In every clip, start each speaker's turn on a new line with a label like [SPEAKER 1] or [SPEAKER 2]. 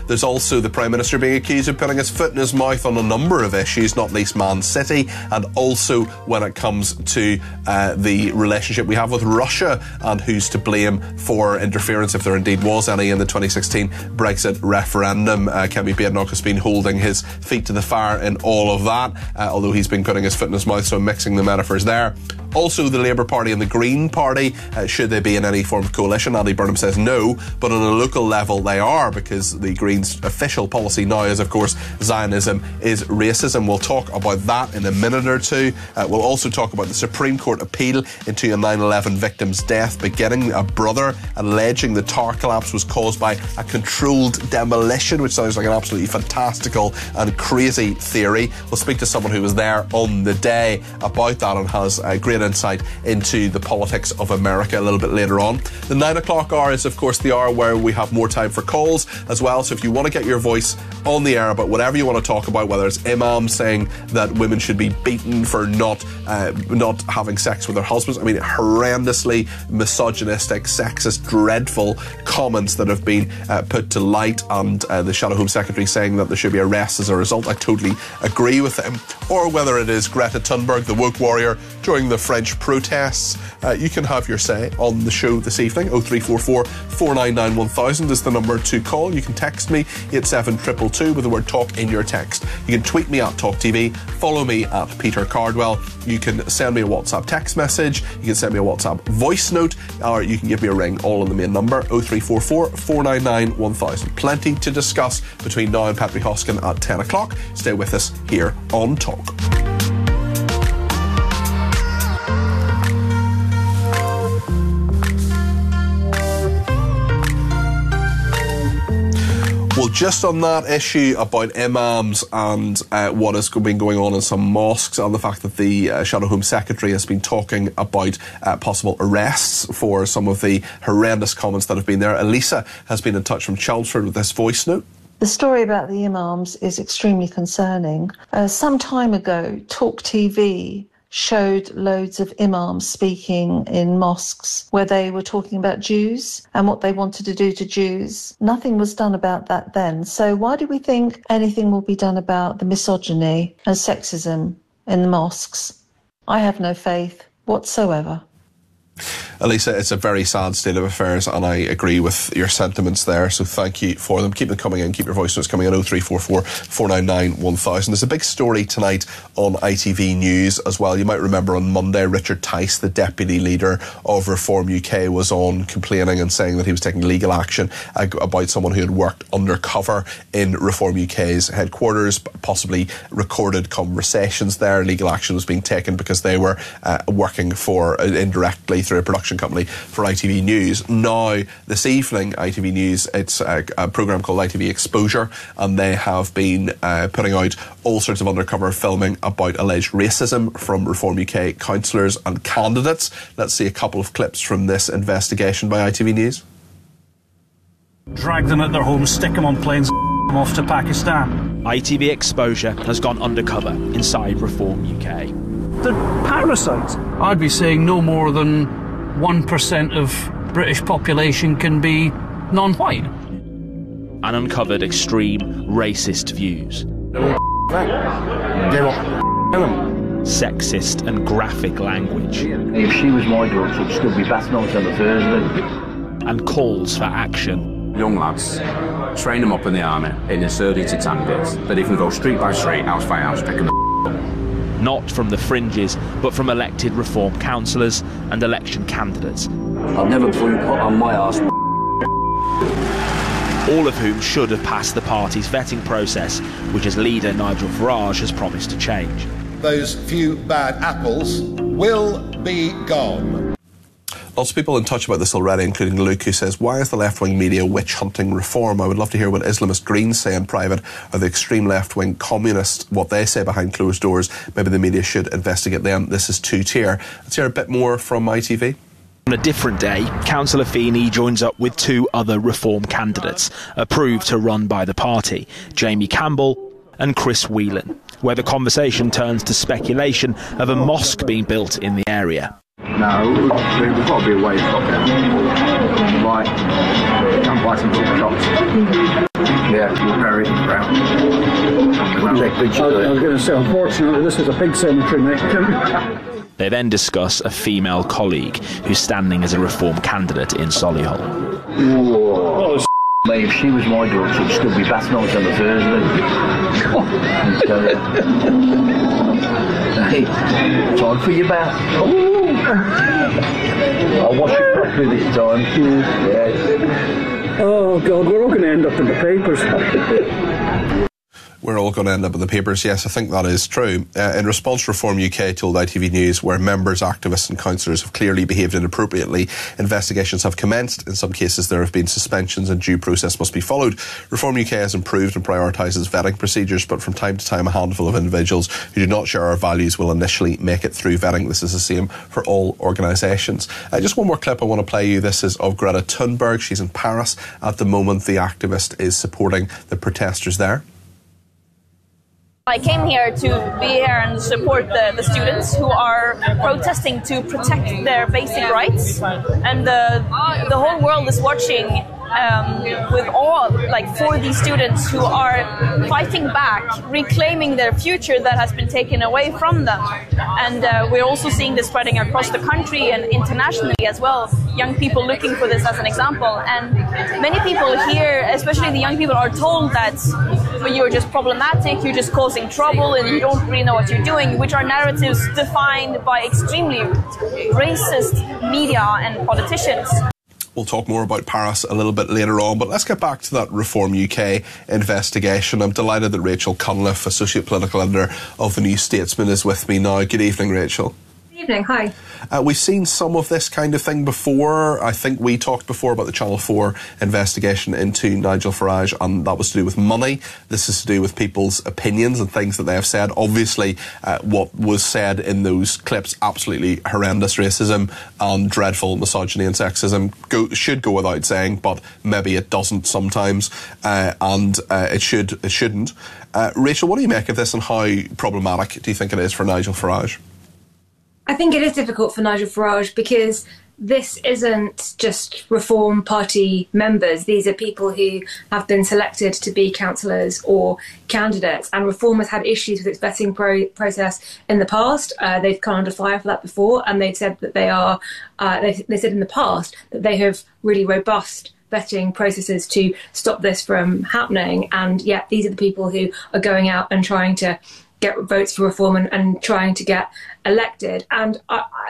[SPEAKER 1] There's also the Prime Minister being accused of putting his foot in his mouth on a number of issues, not least Man City, and also when it comes to the relationship we have with Russia and who's to blame for interference, if there indeed was any, in the 2016 Brexit referendum. Kemi Badenoch has been holding his feet to the fire in all of that, although he's been putting his foot in his mouth, so I'm mixing the metaphors there. Also, the Labour Party and the Green Party, should they be in any form of coalition? Andy Burnham says no, but on a local level they are, because the Greens' official policy now is, of course, Zionism is racism. We'll talk about that in a minute or two. We'll also talk about the Supreme Court appeal into a 9/11 victim's death, beginning a brother alleging the tower collapse was caused by a controlled demolition, which sounds like an absolutely fantastical and crazy theory. We'll speak to someone who was there on the day about that and has a great insight into the politics of America a little bit later on. The 9 o'clock hour is, of course, the hour where we have more time for calls as well. So if you want to get your voice on the air about whatever you want to talk about, whether it's imams saying that women should be beaten for not having sex with their husbands, I mean, horrendously misogynistic, sexist, dreadful comments that have been put to light, and the Shadow Home Secretary saying that there should be arrests as a result. I totally agree with them. Or whether it is Greta Thunberg, the woke warrior, during the French protests. You can have your say on the show this evening. 0344 499 1000 is the number to call. You can text me 87222 with the word talk in your text. You can tweet me at TalkTV, follow me at Peter Cardwell. You can send me a WhatsApp text message, you can send me a WhatsApp voice note, or you can give me a ring, all on the main number 0344 499 1000. Plenty to discuss between now and Patrick Hoskin at 10 o'clock. Stay with us here on Talk. Well, just on that issue about imams and what has been going on in some mosques, and the fact that the Shadow Home Secretary has been talking about possible arrests for some of the horrendous comments that have been there, Elisa has been in touch from Chelmsford with this voice note.
[SPEAKER 2] The story about the imams is extremely concerning. Some time ago, Talk TV showed loads of imams speaking in mosques where they were talking about Jews and what they wanted to do to Jews. Nothing was done about that then. So why do we think anything will be done about the misogyny and sexism in the mosques? I have no faith whatsoever.
[SPEAKER 1] Elisa, it's a very sad state of affairs, and I agree with your sentiments there, so thank you for them. Keep them coming in, keep your voice notes coming in, 0344 499 1000. There's a big story tonight on ITV News as well. You might remember on Monday, Richard Tice, the deputy leader of Reform UK, was on complaining and saying that he was taking legal action about someone who had worked undercover in Reform UK's headquarters, possibly recorded conversations there. Legal action was being taken because they were working for indirectly through a production company for ITV News. Now, this evening, ITV News, it's a programme called ITV Exposure, and they have been putting out all sorts of undercover filming about alleged racism from Reform UK councillors and candidates. Let's see a couple of clips from this investigation by ITV News.
[SPEAKER 3] Drag them at their homes, stick them on planes, them off to Pakistan.
[SPEAKER 4] ITV Exposure has gone undercover inside Reform UK.
[SPEAKER 3] They're parasites. I'd be saying no more than 1% of British population can be non-white.
[SPEAKER 4] And uncovered extreme racist views. Sexist and graphic language.
[SPEAKER 5] If she was my daughter, she'd still be batting on the Thursday.
[SPEAKER 4] And calls for action.
[SPEAKER 6] Young lads, train them up in the army in the 30 to 10 days. That they can go street by street, house by house, picking the up.
[SPEAKER 4] Not from the fringes, but from elected Reform councillors and election candidates.
[SPEAKER 5] I'll never put on my arse.
[SPEAKER 4] All of whom should have passed the party's vetting process, which as leader Nigel Farage has promised to change.
[SPEAKER 7] Those few bad apples will be gone.
[SPEAKER 1] Lots of people in touch about this already, including Luke, who says, why is the left-wing media witch-hunting Reform? I would love to hear what Islamist Greens say in private, or the extreme left-wing communists, what they say behind closed doors. Maybe the media should investigate them. This is two-tier. Let's hear a bit more from ITV.
[SPEAKER 4] On a different day, Councillor Feeney joins up with two other Reform candidates, approved to run by the party, Jamie Campbell and Chris Whelan, where the conversation turns to speculation of a mosque being built in the area.
[SPEAKER 6] No, we've got to be away from it. Right, can't buy some little shops. Yeah,
[SPEAKER 5] very proud.
[SPEAKER 3] I was going to say, unfortunately, this is a big cemetery, mate.
[SPEAKER 4] They then discuss a female colleague who's standing as a Reform candidate in Solihull.
[SPEAKER 5] Oh, mate, if she was my daughter, she'd still be batting on the Thursday. Hey, time for your bath. I'll wash it properly this time. Yeah.
[SPEAKER 3] Oh, God, we're all going to end up in the papers.
[SPEAKER 1] We're all going to end up in the papers. Yes, I think that is true. In response, Reform UK told ITV News, where members, activists and councillors have clearly behaved inappropriately, investigations have commenced. In some cases, there have been suspensions and due process must be followed. Reform UK has improved and prioritises vetting procedures, but from time to time, a handful of individuals who do not share our values will initially make it through vetting. This is the same for all organisations. Just one more clip I want to play you. This is of Greta Thunberg. She's in Paris at the moment. The activist is supporting the protesters there.
[SPEAKER 8] I came here to be here and support the students who are protesting to protect their basic rights, and the whole world is watching with awe, like, for these students who are fighting back, reclaiming their future that has been taken away from them. And we're also seeing this spreading across the country and internationally as well. Young people looking for this as an example. And many people here, especially the young people, are told that you're just problematic, you're just causing trouble, and you don't really know what you're doing, which are narratives defined by extremely racist media and politicians.
[SPEAKER 1] We'll talk more about Paris a little bit later on, but let's get back to that Reform UK investigation. I'm delighted that Rachel Cunliffe, Associate Political Editor of The New Statesman, is with me now. Good evening, Rachel.
[SPEAKER 9] Good evening, hi.
[SPEAKER 1] We've seen some of this kind of thing before. I think we talked before about the Channel 4 investigation into Nigel Farage, and that was to do with money. This is to do with people's opinions and things that they have said. Obviously, what was said in those clips, absolutely horrendous racism and dreadful misogyny and sexism, should go without saying, but maybe it doesn't sometimes, and it shouldn't. Rachel, what do you make of this, and how problematic do you think it is for Nigel Farage?
[SPEAKER 9] I think it is difficult for Nigel Farage because this isn't just Reform Party members. These are people who have been selected to be councillors or candidates, and Reform has had issues with its vetting process in the past. They've come under fire for that before, and they've said that they are, they said in the past that they have really robust vetting processes to stop this from happening, and yet these are the people who are going out and trying to get votes for Reform and trying to get elected. And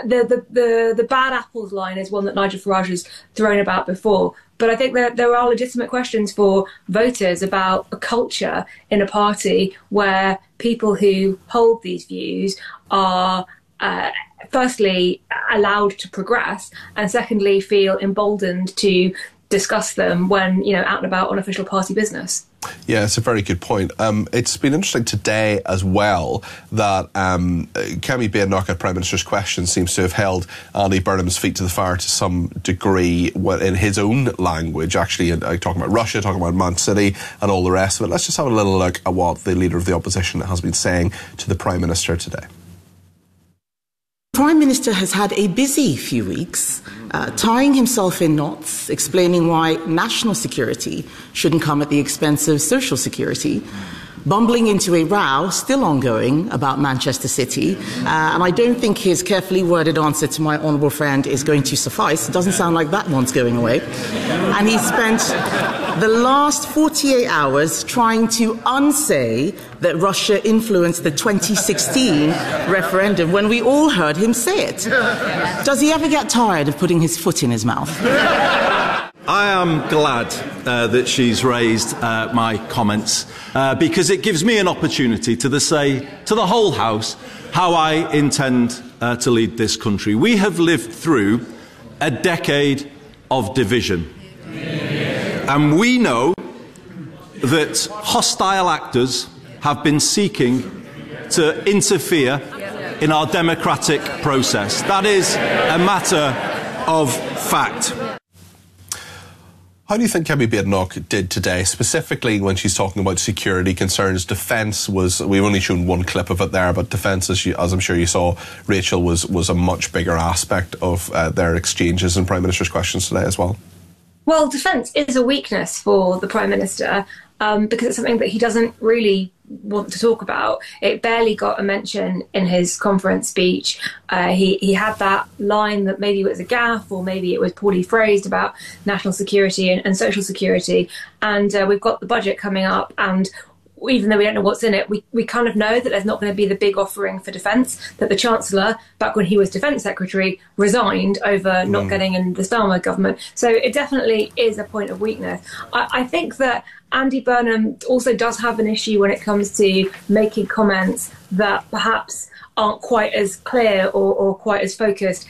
[SPEAKER 9] the bad apples line is one that Nigel Farage has thrown about before. But I think that there are legitimate questions for voters about a culture in a party where people who hold these views are firstly allowed to progress, and secondly feel emboldened to discuss them when, out and about on official party business.
[SPEAKER 1] Yeah, it's a very good point. It's been interesting today as well that Kemi Badenoch at Prime Minister's Questions seems to have held Andy Burnham's feet to the fire to some degree in his own language, actually, talking about Russia, talking about Man City and all the rest of it. Let's just have a little look at what the Leader of the Opposition has been saying to the Prime Minister today.
[SPEAKER 10] The Prime Minister has had a busy few weeks, tying himself in knots, explaining why national security shouldn't come at the expense of social security, bumbling into a row, still ongoing, about Manchester City, and I don't think his carefully worded answer to my honourable friend is going to suffice. It doesn't sound like that one's going away. And he spent the last 48 hours trying to unsay that Russia influenced the 2016 referendum when we all heard him say it. Does he ever get tired of putting his foot in his mouth?
[SPEAKER 11] I am glad that she's raised my comments because it gives me an opportunity to say to the whole House how I intend to lead this country. We have lived through a decade of division. And we know that hostile actors have been seeking to interfere in our democratic process. That is a matter of fact.
[SPEAKER 1] How do you think Kemi Badenoch did today, specifically when she's talking about security concerns? Defence was, we've only shown one clip of it there, but defence, as I'm sure you saw, Rachel, was a much bigger aspect of their exchanges in Prime Minister's Questions today as well.
[SPEAKER 9] Well, defence is a weakness for the Prime Minister, because it's something that he doesn't really want to talk about. It barely got a mention in his conference speech. He had that line that maybe it was a gaffe or maybe it was poorly phrased about national security and social security. And we've got the budget coming up, and even though we don't know what's in it, we kind of know that there's not going to be the big offering for defence, that the Chancellor, back when he was Defence Secretary, resigned over not getting in the Starmer government. So it definitely is a point of weakness. I think that Andy Burnham also does have an issue when it comes to making comments that perhaps aren't quite as clear or quite as focused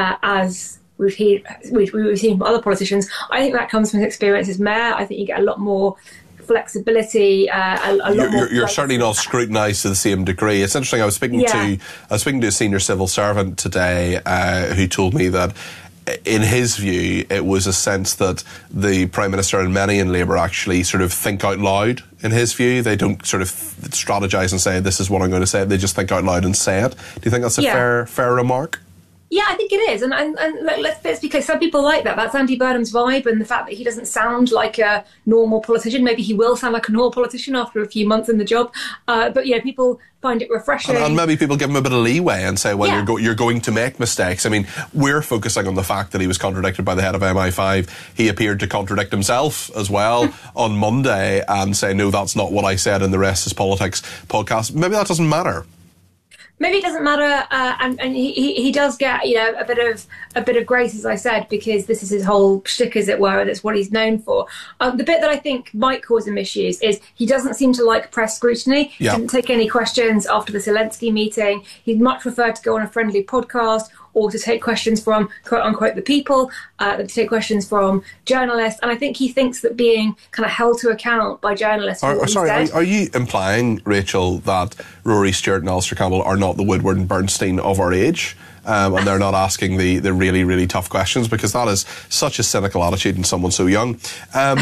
[SPEAKER 9] as we've seen from other politicians. I think that comes from his experience as mayor. I think you get a lot more flexibility.
[SPEAKER 1] You're certainly not scrutinised to the same degree. It's interesting. I was speaking to a senior civil servant today who told me that, in his view, it was a sense that the Prime Minister and many in Labour actually sort of think out loud. In his view, they don't sort of strategise and say, this is what I'm going to say. They just think out loud and say it. Do you think that's a fair remark?
[SPEAKER 9] Yeah, I think it is. And let's be clear, some people like that. That's Andy Burnham's vibe, and the fact that he doesn't sound like a normal politician. Maybe he will sound like a normal politician after a few months in the job. But, people find it refreshing.
[SPEAKER 1] And maybe people give him a bit of leeway and say, well, you're going to make mistakes. I mean, we're focusing on the fact that he was contradicted by the head of MI5. He appeared to contradict himself as well on Monday and say, no, that's not what I said in the Rest is Politics podcast. Maybe that doesn't matter.
[SPEAKER 9] Maybe it doesn't matter, and he does get a bit of grace, as I said, because this is his whole shtick, as it were, and it's what he's known for. The bit that I think might cause him issues is he doesn't seem to like press scrutiny. He didn't take any questions after the Zelensky meeting. He'd much prefer to go on a friendly podcast or to take questions from, quote unquote, the people, to take questions from journalists. And I think he thinks that being kind of held to account by journalists.
[SPEAKER 1] Are you implying, Rachel, that Rory Stewart and Alistair Campbell are not the Woodward and Bernstein of our age? And they're not asking the really, really tough questions, because that is such a cynical attitude in someone so young. I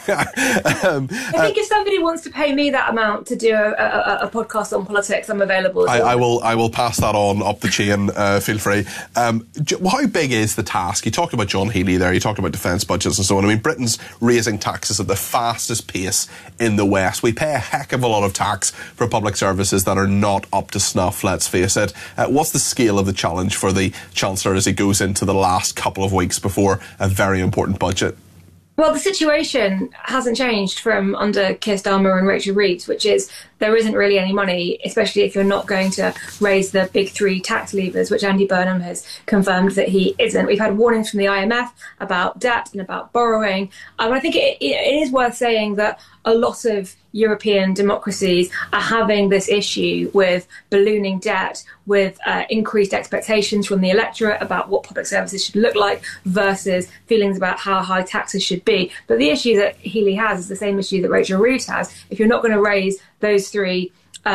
[SPEAKER 9] think if somebody wants to pay me that amount to do a podcast on politics, I'm available.
[SPEAKER 1] I will pass that on up the chain. Feel free. How big is the task? You talked about John Healey there. You talked about defence budgets and so on. I mean, Britain's raising taxes at the fastest pace in the West. We pay a heck of a lot of tax for public services that are not up to snuff, let's face it. What's the scale of the challenge for the Chancellor as he goes into the last couple of weeks before a very important budget?
[SPEAKER 9] Well, the situation hasn't changed from under Keir Starmer and Rachel Reeves, which is there isn't really any money, especially if you're not going to raise the big three tax levers, which Andy Burnham has confirmed that he isn't. We've had warnings from the IMF about debt and about borrowing. I think it is worth saying that a lot of European democracies are having this issue with ballooning debt, with increased expectations from the electorate about what public services should look like versus feelings about how high taxes should be. But the issue that Healey has is the same issue that Rachel Reeves has. If you're not going to raise those three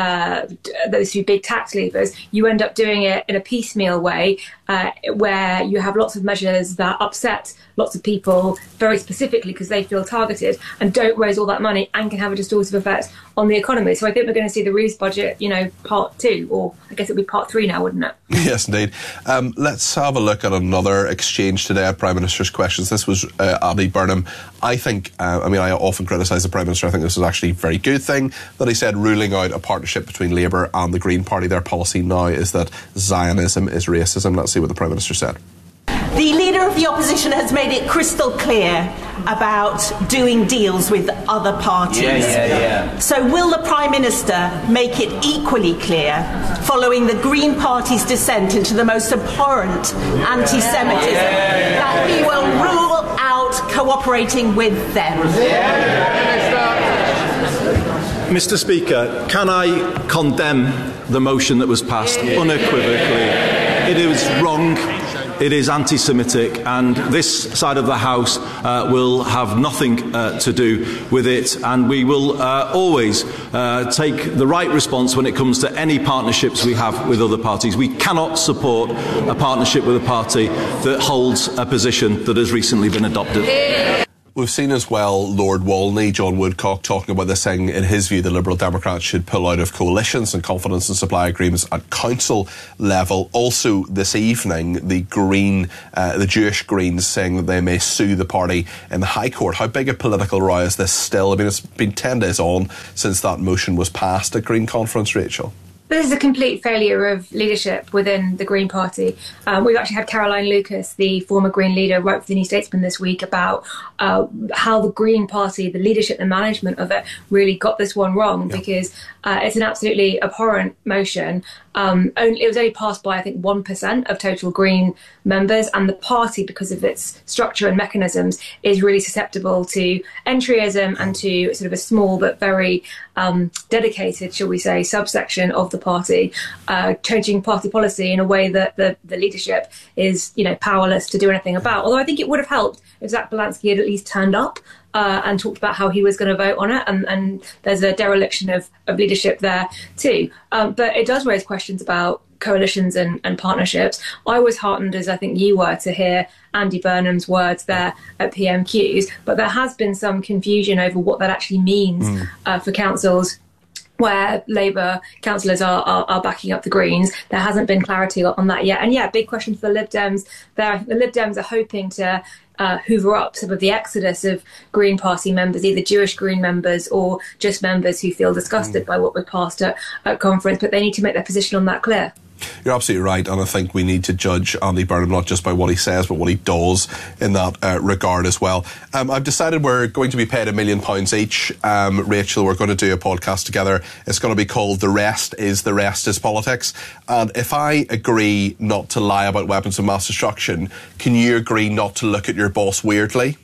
[SPEAKER 9] big tax levers, you end up doing it in a piecemeal way, where you have lots of measures that upset lots of people very specifically because they feel targeted and don't raise all that money and can have a distortive effect on the economy. So I think we're going to see the Reeves budget, part 2, or I guess it'll be part 3 now, wouldn't it?
[SPEAKER 1] Yes, indeed. Let's have a look at another exchange today at Prime Minister's Questions. This was Andy Burnham. I think, I often criticise the Prime Minister. I think this is actually a very good thing that he said, ruling out a partnership between Labour and the Green Party. Their policy now is that Zionism is racism. Let's see what the Prime Minister said.
[SPEAKER 12] The Leader of the Opposition has made it crystal clear about doing deals with other parties. So will the Prime Minister make it equally clear, following the Green Party's descent into the most abhorrent anti-Semitism, that he will rule out cooperating with them?
[SPEAKER 11] Mr. Speaker, can I condemn the motion that was passed unequivocally? It is wrong. It is anti-Semitic, and this side of the House will have nothing to do with it, and we will always take the right response when it comes to any partnerships we have with other parties. We cannot support a partnership with a party that holds a position that has recently been adopted.
[SPEAKER 1] We've seen as well Lord Walney, John Woodcock, talking about this, saying in his view the Liberal Democrats should pull out of coalitions and confidence and supply agreements at council level. Also this evening, the Jewish Greens saying that they may sue the party in the High Court. How big a political row is this still? I mean, it's been 10 days on since that motion was passed at Green Conference, Rachel.
[SPEAKER 9] This is a complete failure of leadership within the Green Party. We've actually had Caroline Lucas, the former Green leader, write for the New Statesman this week about how the Green Party, the leadership and management of it, really got this one wrong, because it's an absolutely abhorrent motion. It was only passed by, I think, 1% of total Green members, and the party, because of its structure and mechanisms, is really susceptible to entryism and to sort of a small but very dedicated, shall we say, subsection of the party, changing party policy in a way that the leadership is, powerless to do anything about. Although I think it would have helped if Zach Belansky had at least turned up and talked about how he was going to vote on it, and there's a dereliction of leadership there too. But it does raise questions about coalitions and partnerships. I was heartened, as I think you were, to hear Andy Burnham's words there at PMQs, but there has been some confusion over what that actually means for councils where Labour councillors are backing up the Greens. There hasn't been clarity on that yet. And big question for the Lib Dems there. The Lib Dems are hoping to hoover up some of the exodus of Green Party members, either Jewish Green members or just members who feel disgusted by what was passed at conference, but they need to make their position on that clear.
[SPEAKER 1] You're absolutely right, and I think we need to judge Andy Burnham not just by what he says, but what he does in that regard as well. I've decided we're going to be paid £1 million each. Rachel, we're going to do a podcast together. It's going to be called The Rest is Politics. And if I agree not to lie about weapons of mass destruction, can you agree not to look at your boss weirdly?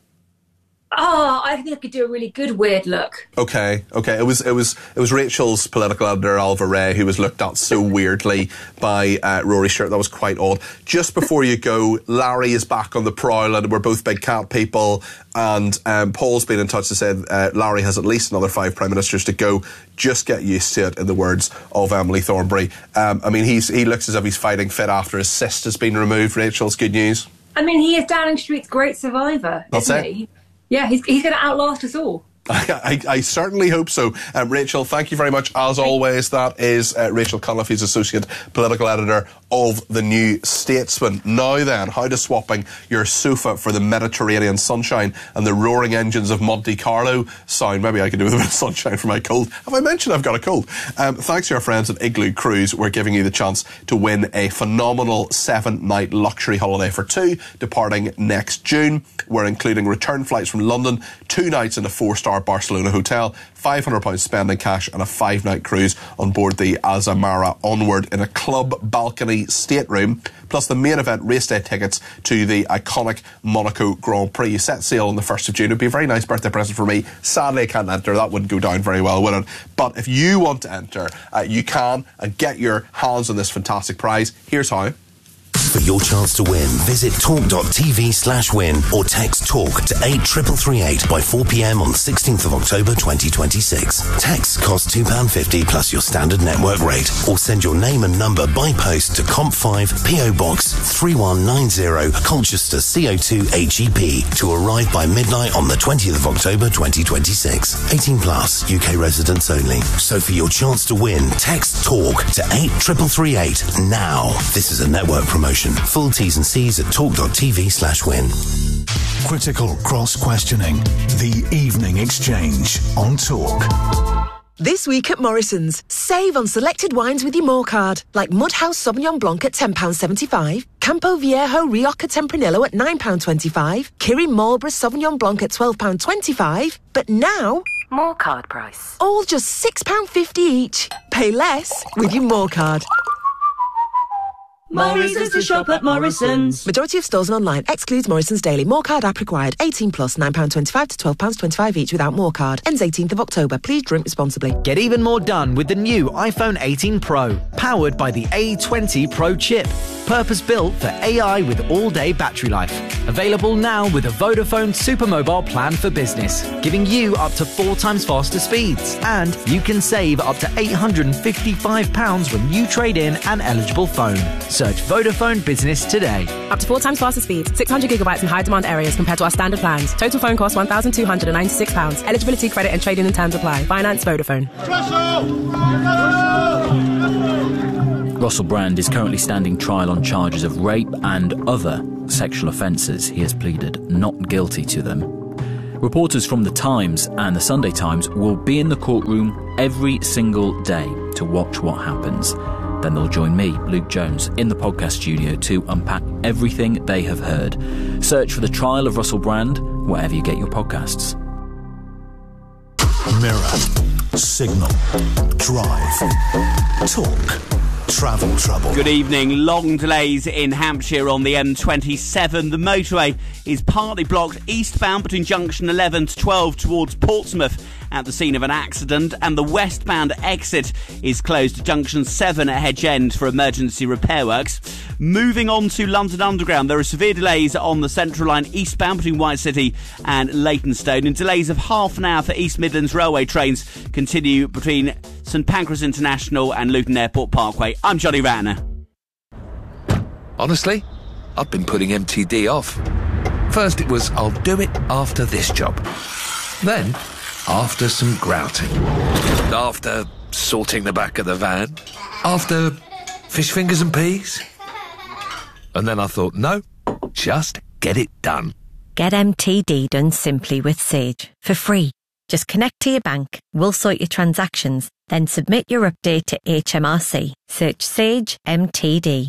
[SPEAKER 9] Oh, I think I could do a really good weird look.
[SPEAKER 1] Okay. It was Rachel's political editor, Alva Ray, who was looked at so weirdly by Rory Stewart. That was quite odd. Just before you go, Larry is back on the prowl, and we're both big cat people. And Paul's been in touch to say Larry has at least another 5 prime ministers to go. Just get used to it, in the words of Emily Thornberry. He looks as if he's fighting fit after his cyst has been removed. Rachel, it's good news.
[SPEAKER 9] I mean, he is Downing Street's great survivor, isn't he? Yeah, he's going to outlast us all.
[SPEAKER 1] I certainly hope so. Rachel, thank you very much. As always, that is Rachel Cunliffe, who's Associate Political Editor of The New Statesman. Now then, how does swapping your sofa for the Mediterranean sunshine and the roaring engines of Monte Carlo sound? Maybe I could do with a bit of sunshine for my cold. Have I mentioned I've got a cold? Thanks to our friends at Igloo Cruise, we're giving you the chance to win a phenomenal 7-night luxury holiday for 2, departing next June. We're including return flights from London, 2 nights in a 4-star Barcelona hotel, £500 spend in cash, and a 5-night cruise on board the Azamara Onward in a club balcony stateroom, plus the main event race day tickets to the iconic Monaco Grand Prix. You set sail on the 1st of June. It would be a very nice birthday present for me. Sadly, I can't enter. That wouldn't go down very well, would it? But if you want to enter, you can, and get your hands on this fantastic prize. Here's how.
[SPEAKER 13] For your chance to win, visit talk.tv/win or text TALK to 83338 by 4 p.m. on 16th of October 2026. Texts cost £2.50 plus your standard network rate, or send your name and number by post to Comp5 PO Box 3190 Colchester CO2 HEP to arrive by midnight on the 20th of October 2026. 18 plus, UK residents only. So for your chance to win, text TALK to 83338 now. This is a network promotion. Full T's and C's at talk.tv/win.
[SPEAKER 14] Critical cross-questioning. The Evening Exchange on Talk.
[SPEAKER 15] This week at Morrison's, save on selected wines with your More card, like Mudhouse Sauvignon Blanc at £10.75, Campo Viejo Rioja Tempranillo at £9.25, Kirin Marlborough Sauvignon Blanc at £12.25, but now...
[SPEAKER 16] More card price.
[SPEAKER 15] All just £6.50 each. Pay less with your More card.
[SPEAKER 16] Morrison's to shop at Morrison's.
[SPEAKER 15] Majority of stores and online. Excludes Morrison's Daily. More card app required. 18 plus, £9.25 to £12.25 each without More card. Ends 18th of October. Please drink responsibly.
[SPEAKER 17] Get even more done with the new iPhone 18 Pro, powered by the A20 Pro chip. Purpose-built for AI with all-day battery life. Available now with a Vodafone Supermobile plan for business, giving you up to 4 times faster speeds. And you can save up to £855 when you trade in an eligible phone. Search Vodafone Business today.
[SPEAKER 18] Up to 4 times faster speed, 600 gigabytes in high demand areas compared to our standard plans. Total phone cost £1,296. Eligibility, credit and trading and terms apply. Finance Vodafone.
[SPEAKER 19] Russell Brand is currently standing trial on charges of rape and other sexual offences. He has pleaded not guilty to them. Reporters from The Times and The Sunday Times will be in the courtroom every single day to watch what happens. Then they'll join me, Luke Jones, in the podcast studio to unpack everything they have heard. Search for The Trial of Russell Brand wherever you get your podcasts.
[SPEAKER 14] Mirror, Signal, Drive, Talk. Travel trouble.
[SPEAKER 20] Good evening. Long delays in Hampshire on the M27. The motorway is partly blocked eastbound between junction 11 to 12 towards Portsmouth at the scene of an accident, and the westbound exit is closed at junction 7 at Hedge End for emergency repair works. Moving on to London Underground, there are severe delays on the Central Line eastbound between White City and Leytonstone, and delays of half an hour for East Midlands Railway trains continue between St Pancras International and Luton Airport Parkway. I'm Johnny Ratner.
[SPEAKER 21] Honestly, I've been putting MTD off. First it was, I'll do it after this job. Then, after some grouting. After sorting the back of the van. After fish fingers and peas. And then I thought, no, just get it done.
[SPEAKER 22] Get MTD done simply with Sage for free. Just connect to your bank, we'll sort your transactions, then submit your update to HMRC. Search Sage MTD.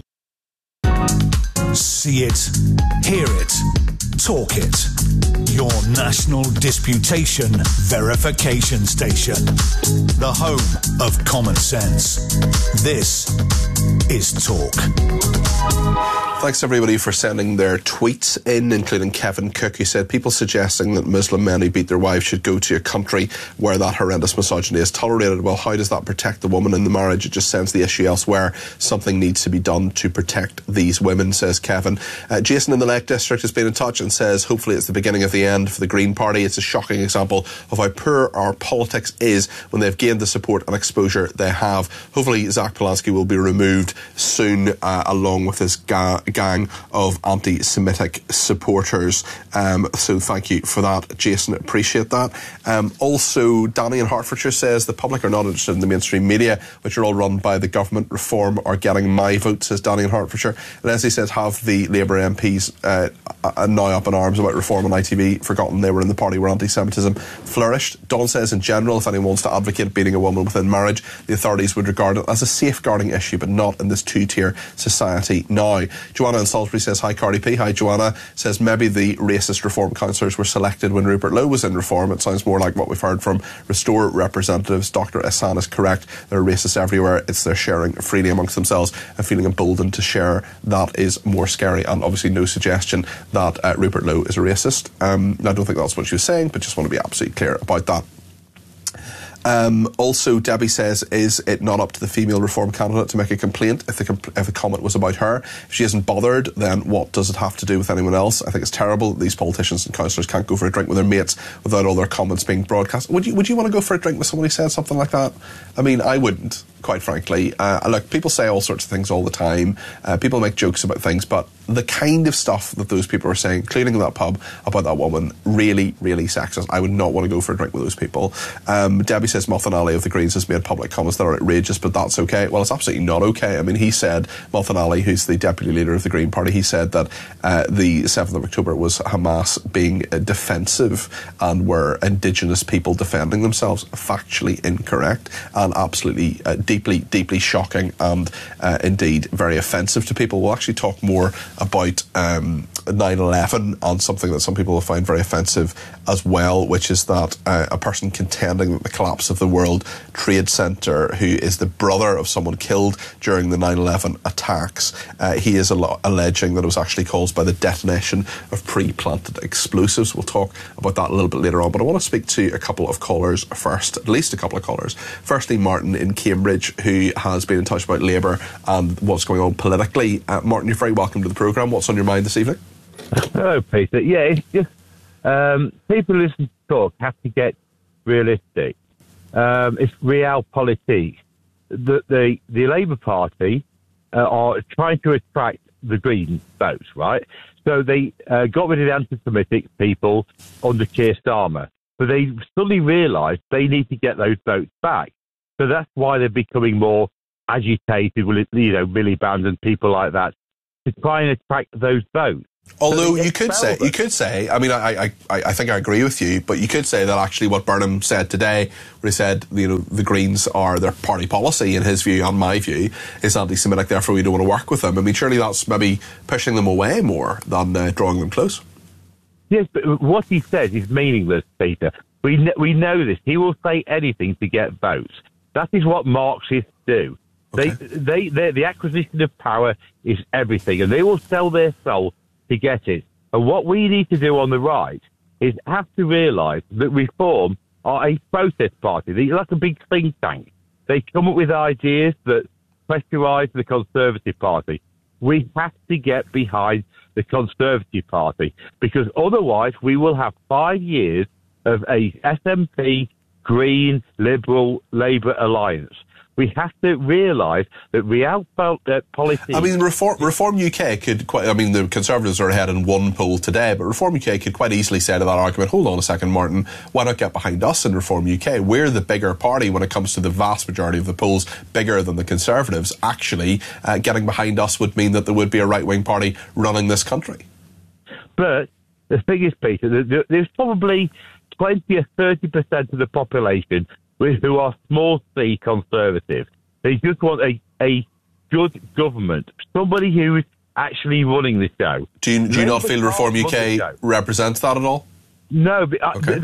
[SPEAKER 14] See it, hear it, talk it. Your national disputation verification station. The home of common sense. This is Talk.
[SPEAKER 1] Thanks everybody for sending their tweets in, including Kevin Cook, who said people suggesting that Muslim men who beat their wives should go to a country where that horrendous misogyny is tolerated. Well, how does that protect the woman in the marriage? It just sends the issue elsewhere. Something needs to be done to protect these women, says Kevin. Jason in the Lake District has been in touch and says hopefully it's the beginning of the end for the Green Party. It's a shocking example of how poor our politics is when they've gained the support and exposure they have. Hopefully Zach Polanski will be removed soon, along with his gang of anti-Semitic supporters. So thank you for that, Jason. Appreciate that. Also, Danny in Hertfordshire says the public are not interested in the mainstream media, which are all run by the government. Reform are getting my vote, says Danny in Hertfordshire. Leslie says, have the Labour MPs now up in arms about reform on ITV forgotten they were in the party where anti-Semitism flourished? Don says, in general, if anyone wants to advocate beating a woman within marriage, the authorities would regard it as a safeguarding issue, but not in this two-tier society now. Joanna in Salisbury says, hi Cardi P. Hi Joanna. Says, maybe the racist reform councillors were selected when Rupert Lowe was in reform. It sounds more like what we've heard from Restore representatives. Dr. Ahsan is correct. There are racists everywhere. It's their sharing freely amongst themselves and feeling emboldened to share. That is more scary, and obviously no suggestion that Rupert Lowe is a racist. I don't think that's what she was saying, but just want to be absolutely clear about that. Also, Debbie says, is it not up to the female reform candidate to make a complaint if the comment was about her? If she isn't bothered, then what does it have to do with anyone else? I think it's terrible that these politicians and councillors can't go for a drink with their mates without all their comments being broadcast. Would you want to go for a drink with somebody who said something like that? I mean, I wouldn't, quite frankly. Look, people say all sorts of things all the time. People make jokes about things, but the kind of stuff that those people are saying, including in that pub about that woman, really, really sexist. I would not want to go for a drink with those people. Debbie says Muthon Ali of the Greens has made public comments that are outrageous, but that's okay. Well, it's absolutely not okay. I mean, he said, Muthon Ali, who's the deputy leader of the Green Party, he said that the 7th of October was Hamas being defensive and were indigenous people defending themselves. Factually incorrect and absolutely deeply, deeply shocking and indeed very offensive to people. We'll actually talk more about 9/11 and something that some people will find very offensive as well, which is that a person contending that the collapse of the World Trade Center, who is the brother of someone killed during the 9/11 attacks, he is alleging that it was actually caused by the detonation of pre-planted explosives. We'll talk about that a little bit later on, but I want to speak to a couple of callers first, at least a couple of callers. Firstly, Martin in Cambridge, who has been in touch about Labour and what's going on politically. Martin, you're very welcome to the programme. What's on your mind this evening?
[SPEAKER 23] Hello, Peter. Yeah, it's just people who listen to talk have to get realistic. It's realpolitik. The Labour Party are trying to attract the Green votes, right? So they got rid of the anti-Semitic people under Keir Starmer, but they suddenly realised they need to get those votes back. So that's why they're becoming more agitated with, Miliband and people like that, to try and attract those votes.
[SPEAKER 1] Although you could say, I mean, I think I agree with you, but you could say that actually what Burnham said today, where he said, the Greens are their party policy, in his view and my view, is anti-Semitic, therefore we don't want to work with them. I mean, surely that's maybe pushing them away more than drawing them close.
[SPEAKER 23] Yes, but what he says is meaningless, Peter. We know this. He will say anything to get votes. That is what Marxists do. Okay. The acquisition of power is everything, and they will sell their soul to get it. And what we need to do on the right is have to realise that Reform are a protest party. They're like a big think tank. They come up with ideas that pressurise the Conservative Party. We have to get behind the Conservative Party, because otherwise we will have 5 years of a SNP, Green, Liberal, Labour alliance. We have to realise that politics...
[SPEAKER 1] I mean, Reform UK could quite... I mean, the Conservatives are ahead in one poll today, but Reform UK could quite easily say to that argument, hold on a second, Martin, why not get behind us in Reform UK? We're the bigger party when it comes to the vast majority of the polls, bigger than the Conservatives. Actually, getting behind us would mean that there would be a right-wing party running this country.
[SPEAKER 23] But the thing is, Peter, there's probably 20 or 30% of the population who are small c Conservative. They just want a good government, somebody who is actually running the show.
[SPEAKER 1] Do you not feel Reform UK represents that at all?
[SPEAKER 23] No, but
[SPEAKER 1] okay.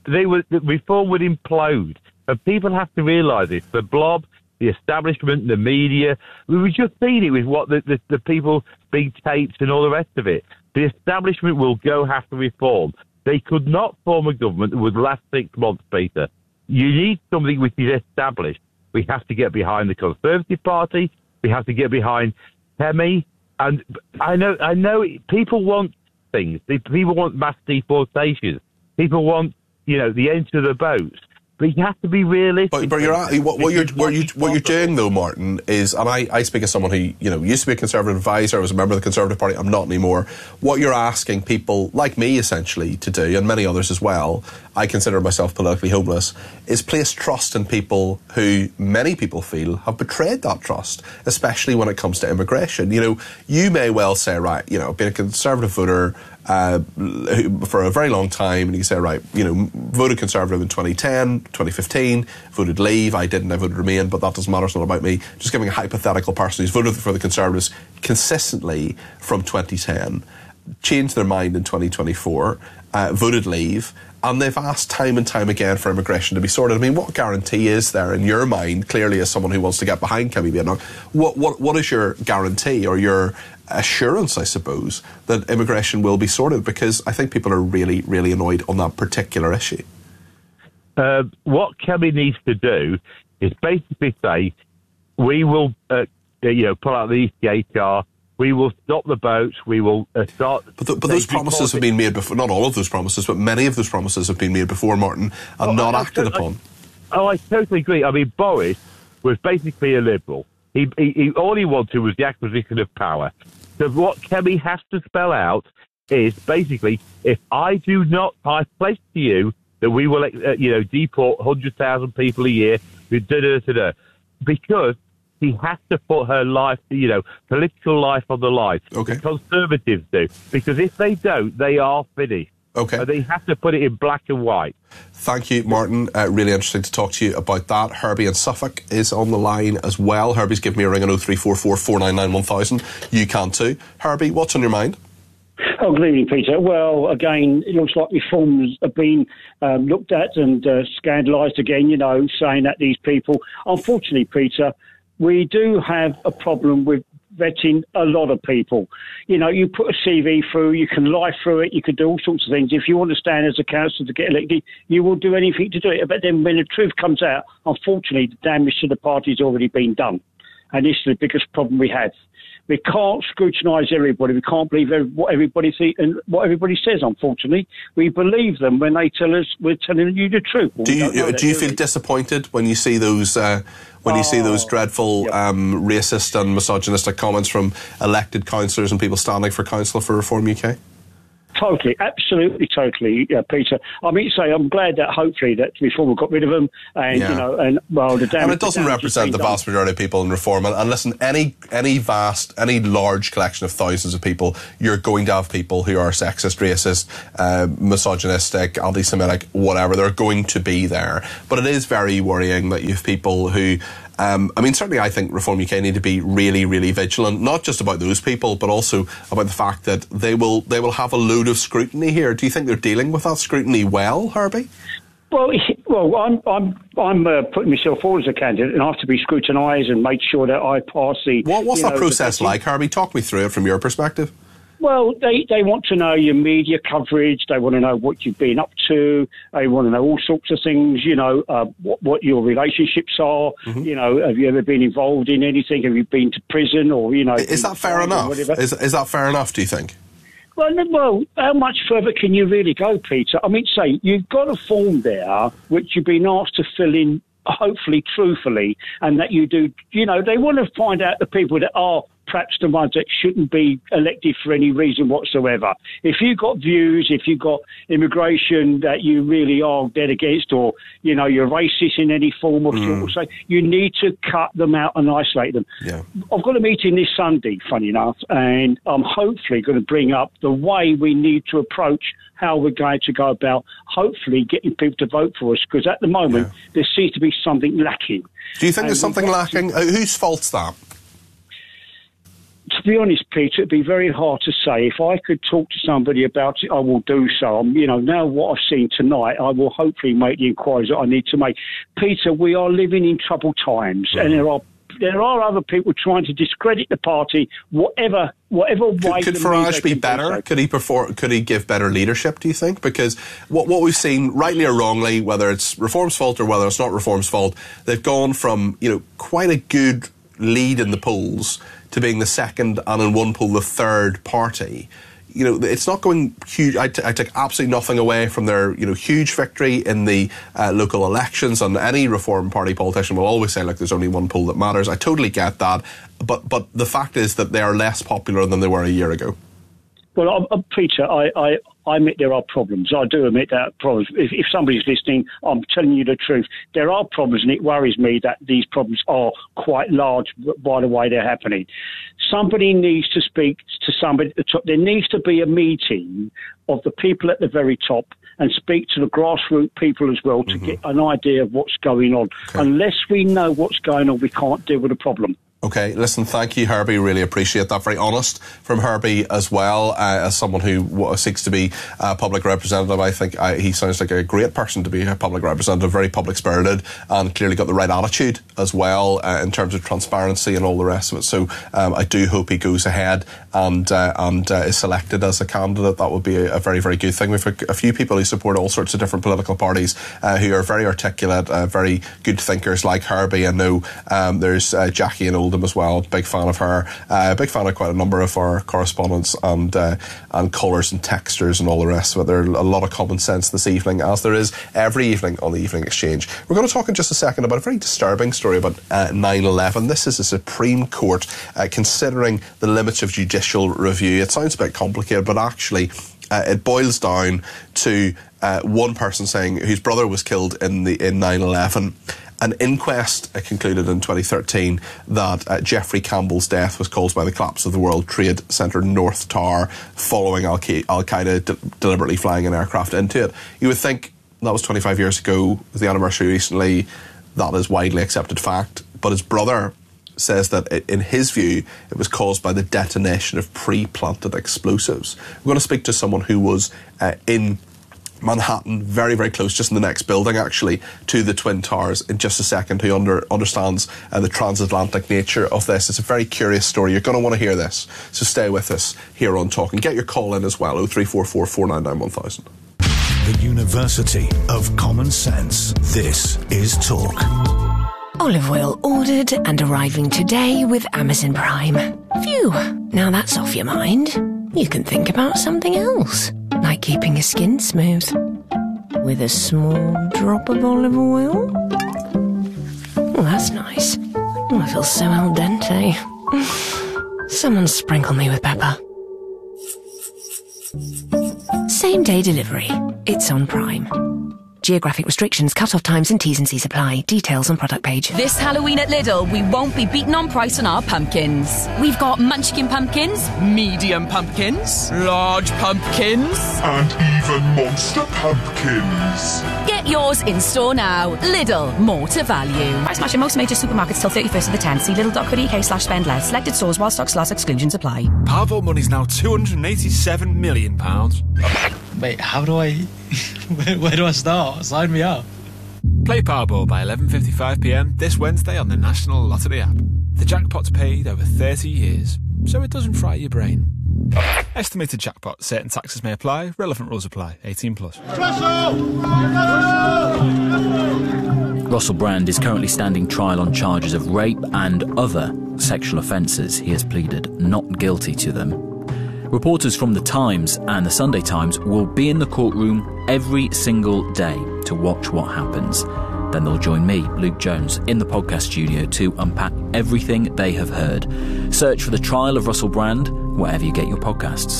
[SPEAKER 23] Reform would implode, and people have to realise this. The blob, the establishment, the media. We were just seeing it with what the people being taped and all the rest of it. The establishment will have to reform. They could not form a government that would last 6 months, Peter. You need something which is established. We have to get behind the Conservative Party. We have to get behind Kemi. And I know people want things. People want mass deportations. People want, the end to the boats. But you have to be realistic.
[SPEAKER 1] But what you're doing though, Martin, is, and I speak as someone who used to be a Conservative advisor. I was a member of the Conservative Party. I'm not anymore. What you're asking people like me essentially to do, and many others as well, I consider myself politically homeless, is place trust in people who many people feel have betrayed that trust, especially when it comes to immigration. You may well say, right, being a Conservative voter for a very long time, and you say, right, voted Conservative in 2010, 2015, voted Leave, I didn't, I voted Remain, but that doesn't matter, it's not about me. Just giving a hypothetical person who's voted for the Conservatives consistently from 2010, changed their mind in 2024, voted Leave, and they've asked time and time again for immigration to be sorted. I mean, what guarantee is there in your mind, clearly as someone who wants to get behind Kemi Badenoch, what is your guarantee or your assurance, I suppose, that immigration will be sorted? Because I think people are really, really annoyed on that particular issue.
[SPEAKER 23] What Kemi needs to do is basically say, we will, pull out the ECHR, we will stop the boats, we will start...
[SPEAKER 1] But those promises have been made before, not all of those promises, but many of those promises have been made before, Martin, and not acted upon. I
[SPEAKER 23] totally agree. I mean, Boris was basically a Liberal. He all he wanted was the acquisition of power. So what Kemi has to spell out is basically, if I pledge to you that we will, deport 100,000 people a year, because he has to put her life, political life on the line.
[SPEAKER 1] Okay.
[SPEAKER 23] The Conservatives do. Because if they don't, they are finished.
[SPEAKER 1] Okay.
[SPEAKER 23] They have to put it in black and white.
[SPEAKER 1] Thank you, Martin. Really interesting to talk to you about that. Herbie in Suffolk is on the line as well. Herbie's given me a ring on 0344 499 1000. You can too. Herbie, what's on your mind?
[SPEAKER 2] Oh, good evening, Peter. Well, again, it looks like reforms have been looked at and scandalised again, saying that these people... Unfortunately, Peter, we do have a problem with vetting a lot of people. You put a CV through, you can lie through it, you can do all sorts of things. If you want to stand as a councillor to get elected, you will do anything to do it. But then when the truth comes out, unfortunately, the damage to the party's already been done. And this is the biggest problem we have. We can't scrutinise everybody. We can't believe what everybody and what everybody says. Unfortunately, we believe them when they tell us we're telling you the truth. Well,
[SPEAKER 1] do you feel disappointed when you see those dreadful racist and misogynistic comments from elected councillors and people standing for council for Reform UK?
[SPEAKER 2] Totally, absolutely, totally, Peter. I mean, I'm glad that hopefully that Reform got rid of them, and the damage.
[SPEAKER 1] And it doesn't represent the vast majority of people in Reform. And listen, any large collection of thousands of people, you're going to have people who are sexist, racist, misogynistic, anti-Semitic, whatever. They're going to be there. But it is very worrying that you have people who. Certainly I think Reform UK need to be really, really vigilant, not just about those people, but also about the fact that they will have a load of scrutiny here. Do you think they're dealing with that scrutiny well, Herbie?
[SPEAKER 2] Well, I'm putting myself forward as a candidate, and I have to be scrutinised and make sure that I pass the.
[SPEAKER 1] What's that process like, Herbie? Talk me through it from your perspective.
[SPEAKER 2] Well, they want to know your media coverage. They want to know what you've been up to. They want to know all sorts of things, what your relationships are. Mm-hmm. Have you ever been involved in anything? Have you been to prison or,
[SPEAKER 1] Is that fair enough? Is that fair enough, do you think?
[SPEAKER 2] Well, how much further can you really go, Peter? I mean, say, you've got a form there which you've been asked to fill in, hopefully truthfully, and that you do, they want to find out the people that are perhaps the ones that shouldn't be elected for any reason whatsoever. If you've got views, if you've got immigration that you really are dead against, or, you're racist in any form or sort, you need to cut them out and isolate them.
[SPEAKER 1] Yeah.
[SPEAKER 2] I've got a meeting this Sunday, funny enough, and I'm hopefully going to bring up the way we need to approach how we're going to go about hopefully getting people to vote for us, because at the moment there seems to be something lacking.
[SPEAKER 1] Do you think there's something lacking? Whose fault's that?
[SPEAKER 2] To be honest, Peter, it'd be very hard to say. If I could talk to somebody about it, I will do so. Now what I've seen tonight, I will hopefully make the inquiries that I need to make. Peter, we are living in troubled times, and there are other people trying to discredit the party, whatever way.
[SPEAKER 1] Could Farage be better? So. Could he give better leadership, do you think? Because what we've seen, rightly or wrongly, whether it's Reform's fault or whether it's not Reform's fault, they've gone from quite a good lead in the polls to being the second, and in one poll the third party. It's not going huge. I take absolutely nothing away from their huge victory in the local elections, and any Reform Party politician will always say, look, there's only one poll that matters. I totally get that, but the fact is that they are less popular than they were a year ago.
[SPEAKER 2] Well, Peter, I admit there are problems. I do admit there are problems. If somebody's listening, I'm telling you the truth. There are problems, and it worries me that these problems are quite large by the way they're happening. Somebody needs to speak to somebody at the top. There needs to be a meeting of the people at the very top and speak to the grassroots people as well to get an idea of what's going on. Okay. Unless we know what's going on, we can't deal with the problem.
[SPEAKER 1] Okay, listen, thank you, Herbie. Really appreciate that. Very honest from Herbie as well. As someone who seeks to be a public representative, I think he sounds like a great person to be a public representative, very public-spirited, and clearly got the right attitude as well in terms of transparency and all the rest of it. So I do hope he goes ahead and is selected as a candidate. That would be a very, very good thing. We've a few people who support all sorts of different political parties who are very articulate, very good thinkers like Herbie. I know there's Jackie in Oldham as well, big fan of her, big fan of quite a number of our correspondents and callers and texters and all the rest of it. There's a lot of common sense this evening, as there is every evening on the Evening Exchange. We're going to talk in just a second about a very disturbing story about 9/11. This is the Supreme Court considering the limits of judicial review. It sounds a bit complicated, but actually it boils down to one person saying whose brother was killed in 9/11. An inquest concluded in 2013 that Jeffrey Campbell's death was caused by the collapse of the World Trade Center North Tower following Al-Qaeda deliberately flying an aircraft into it. You would think that was 25 years ago, was the anniversary recently. That is widely accepted fact. But his brother says that in his view it was caused by the detonation of pre-planted explosives. We're going to speak to someone who was in Manhattan, very, very close, just in the next building actually, to the Twin Towers in just a second, who understands the transatlantic nature of this. It's a very curious story. You're going to want to hear this, so stay with us here on Talk and get your call in as well, 0344 499 1000.
[SPEAKER 14] The University of Common Sense. This is Talk.
[SPEAKER 4] Olive oil ordered and arriving today with Amazon Prime. Phew, now that's off your mind. You can think about something else, like keeping your skin smooth. With a small drop of olive oil. Oh, that's nice. Oh, I feel so al dente. Someone sprinkle me with pepper. Same day delivery. It's on Prime. Geographic restrictions, cut-off times and T's and C's apply. Details on product page.
[SPEAKER 6] This Halloween at Lidl, we won't be beaten on price on our pumpkins. We've got munchkin pumpkins, medium pumpkins, large pumpkins,
[SPEAKER 7] and even monster pumpkins.
[SPEAKER 6] Get yours in store now. Lidl, more to value. Price match in most major supermarkets till 31st of the 10th. See lidl.co.uk/spend less. Selected stores while stocks last, exclusions apply.
[SPEAKER 24] Powerball money's now £287 million.
[SPEAKER 25] Wait, how do I... Where do I start? Sign me up.
[SPEAKER 24] Play Powerball by 11:55pm this Wednesday on the National Lottery app. The jackpot's paid over 30 years, so it doesn't fry your brain. Estimated jackpot. Certain taxes may apply. Relevant rules apply. 18+.
[SPEAKER 19] Russell Brand is currently standing trial on charges of rape and other sexual offences. He has pleaded not guilty to them. Reporters from The Times and The Sunday Times will be in the courtroom every single day to watch what happens. Then they'll join me, Luke Jones, in the podcast studio to unpack everything they have heard. Search for The Trial of Russell Brand wherever you get your podcasts.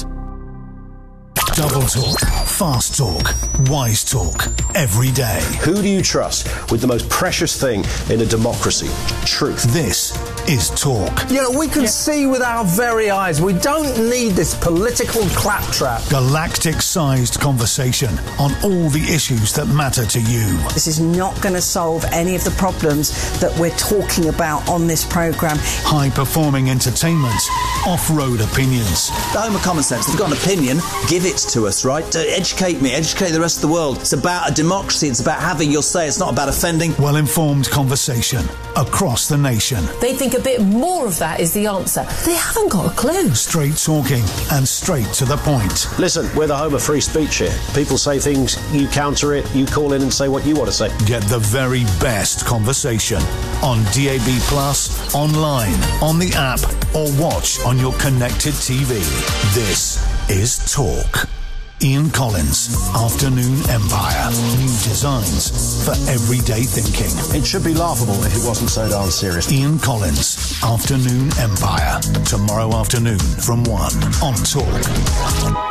[SPEAKER 14] Double talk, fast talk, wise talk, every day.
[SPEAKER 26] Who do you trust with the most precious thing in a democracy? Truth.
[SPEAKER 14] This is talk.
[SPEAKER 27] You know, we can see with our very eyes. We don't need this political claptrap.
[SPEAKER 14] Galactic-sized conversation on all the issues that matter to you.
[SPEAKER 28] This is not going to solve any of the problems that we're talking about on this programme.
[SPEAKER 14] High-performing entertainment, off-road opinions.
[SPEAKER 29] The home of common sense. If you've got an opinion, give it to us, right? Educate me, educate the rest of the world. It's about a democracy. It's about having your say. It's not about offending.
[SPEAKER 14] Well-informed conversation across the nation.
[SPEAKER 30] They think a bit more of that is the answer. They haven't got a clue.
[SPEAKER 14] Straight talking and straight to the point.
[SPEAKER 26] Listen, we're the home of free speech here. People say things, you counter it, you call in and say what you want to say.
[SPEAKER 14] Get the very best conversation on DAB+, online, on the app, or watch on your connected TV. This is Talk. Ian Collins, Afternoon Empire. New designs for everyday thinking.
[SPEAKER 26] It should be laughable if it wasn't so darn serious.
[SPEAKER 14] Ian Collins, Afternoon Empire. Tomorrow afternoon from 1 on Talk.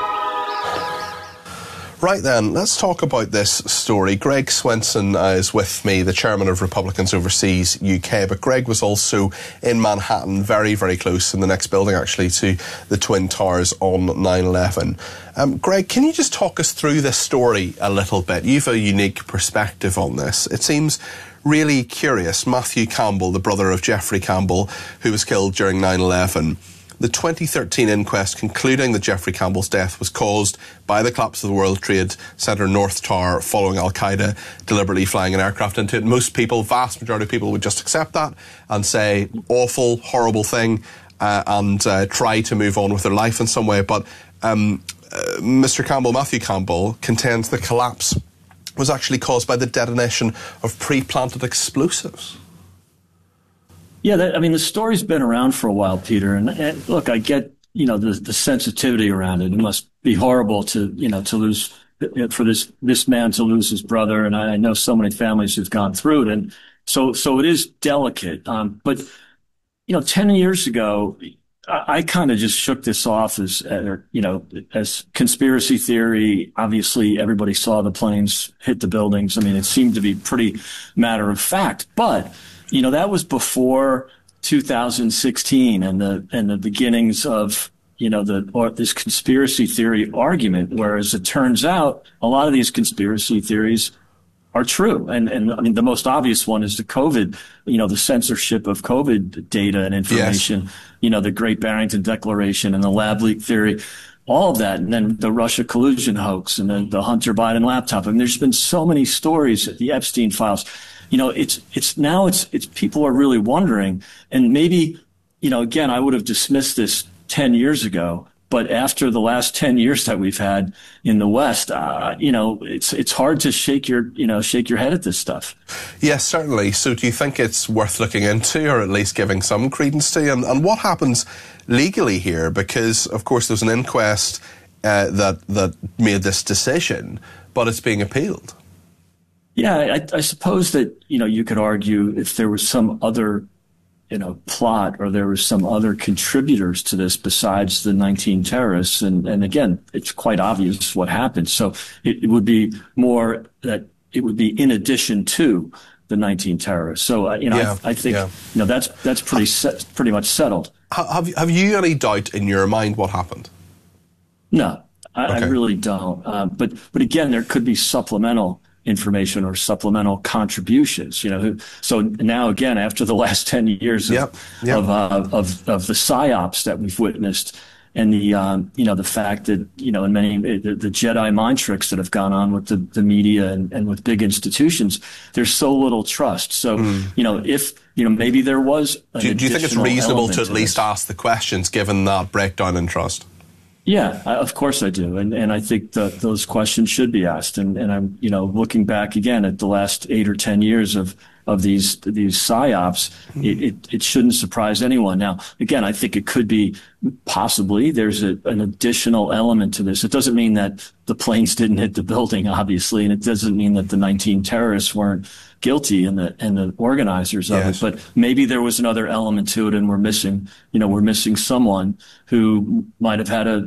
[SPEAKER 1] Right then, let's talk about this story. Greg Swenson is with me, the chairman of Republicans Overseas UK, but Greg was also in Manhattan, very, very close, in the next building actually, to the Twin Towers on 9/11. Greg, can you just talk us through this story a little bit? You've a unique perspective on this. It seems really curious. Matthew Campbell, the brother of Jeffrey Campbell, who was killed during 9/11, the 2013 inquest concluding that Jeffrey Campbell's death was caused by the collapse of the World Trade Center North Tower following Al-Qaeda deliberately flying an aircraft into it. Most people, vast majority of people, would just accept that and say, awful, horrible thing, and try to move on with their life in some way. But Mr. Campbell, Matthew Campbell, contends the collapse was actually caused by the detonation of pre-planted explosives.
[SPEAKER 31] Yeah, the story's been around for a while, Peter. And look, I get, the sensitivity around it. It must be horrible to lose, for this man to lose his brother. And I know so many families who've gone through it. And so it is delicate. But 10 years ago, I kind of just shook this off as conspiracy theory. Obviously, everybody saw the planes hit the buildings. I mean, it seemed to be pretty matter of fact, but that was before 2016 and the beginnings of, this conspiracy theory argument. Whereas it turns out a lot of these conspiracy theories are true. And I mean, the most obvious one is the COVID, the censorship of COVID data and information, yes. The Great Barrington Declaration and the lab leak theory, all of that. And then the Russia collusion hoax and then the Hunter Biden laptop. I mean, there's been so many stories, the Epstein files. It's people are really wondering, and maybe, again, I would have dismissed this 10 years ago, But after the last 10 years that we've had in the West, it's hard to shake your head at this stuff.
[SPEAKER 1] Yes, certainly. So do you think it's worth looking into, or at least giving some credence to? And what happens legally here? Because, of course, there's an inquest that made this decision, but it's being appealed.
[SPEAKER 31] Yeah, I suppose that, you could argue if there was some other, plot, or there was some other contributors to this besides the 19 terrorists. And again, it's quite obvious what happened. So it would be more that it would be in addition to the 19 terrorists. So, I think, that's pretty much settled.
[SPEAKER 1] Have you any doubt in your mind what happened?
[SPEAKER 31] No, I really don't. But again, there could be supplemental information or supplemental contributions, So now again, after the last 10 years of the psyops that we've witnessed, and the fact that, in many, the Jedi mind tricks that have gone on with the media and with big institutions, there's so little trust. So, if, maybe there was
[SPEAKER 1] do you think it's reasonable to at least ask the questions given that breakdown in trust?
[SPEAKER 31] Yeah, of course I do. And I think that those questions should be asked. And I'm, looking back again at the last 8 or 10 years of these psyops, it shouldn't surprise anyone. Now, again, I think it could be possibly there's an additional element to this. It doesn't mean that the planes didn't hit the building, obviously, and it doesn't mean that the 19 terrorists weren't guilty and the organizers of it. But maybe there was another element to it, and we're missing someone who might have had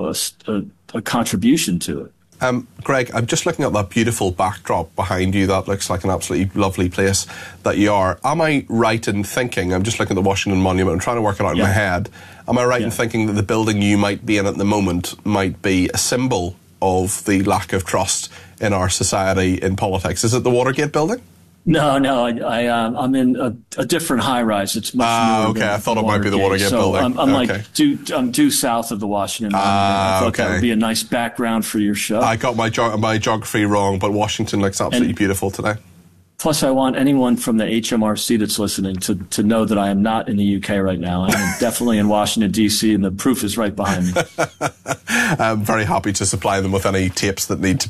[SPEAKER 31] a contribution to it.
[SPEAKER 1] Greg, I'm just looking at that beautiful backdrop behind you. That looks like an absolutely lovely place that you are. Am I right in thinking, I'm just looking at the Washington Monument, I'm trying to work it out in my head, am I right in thinking that the building you might be in at the moment might be a symbol of the lack of trust in our society in politics? Is it the Watergate building?
[SPEAKER 31] No, I'm in a different high rise. It's much newer.
[SPEAKER 1] Okay, I thought it might be the Watergate building.
[SPEAKER 31] I'm due south of the Washington Monument. I thought that would be a nice background for your show.
[SPEAKER 1] I got my geography wrong, but Washington looks absolutely beautiful today.
[SPEAKER 31] Plus, I want anyone from the HMRC that's listening to know that I am not in the UK right now. I'm definitely in Washington, D.C., and the proof is right behind me.
[SPEAKER 1] I'm very happy to supply them with any tapes that need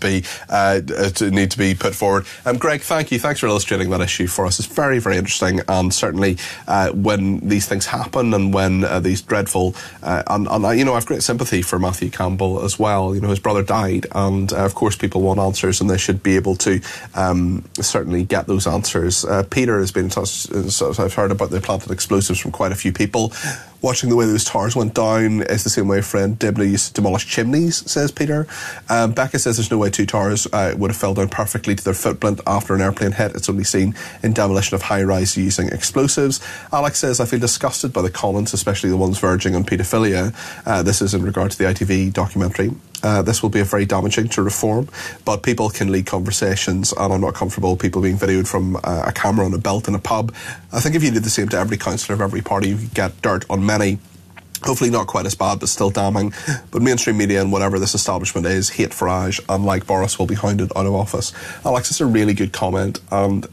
[SPEAKER 1] to be put forward. Greg, thank you. Thanks for illustrating that issue for us. It's very, very interesting, and certainly when these things happen and when these dreadful and I have great sympathy for Matthew Campbell as well. His brother died, and of course people want answers, and they should be able to certainly get those answers. Peter has been in touch. I've heard about the planted explosives from quite a few people. Watching the way those towers went down is the same way friend Dibney used to demolish chimneys, says Peter. Becca says there's no way 2 towers would have fell down perfectly to their footprint after an airplane hit. It's only seen in demolition of high-rise using explosives. Alex says, I feel disgusted by the comments, especially the ones verging on paedophilia. This is in regard to the ITV documentary. This will be very damaging to reform, but people can lead conversations, and I'm not comfortable with people being videoed from a camera on a belt in a pub. I think if you did the same to every councillor of every party, you could get dirt on many. Hopefully not quite as bad, but still damning. But mainstream media and whatever this establishment is hate Farage, and like Boris, will be hounded out of office. Alex, it's a really good comment, and